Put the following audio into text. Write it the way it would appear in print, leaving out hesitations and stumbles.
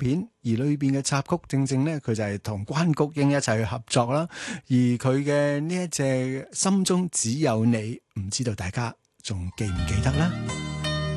片，而裏邊嘅插曲正正咧，佢就係同關菊英一齊去合作啦。而佢嘅呢一隻心中只有你，唔知道大家仲記唔記得啦？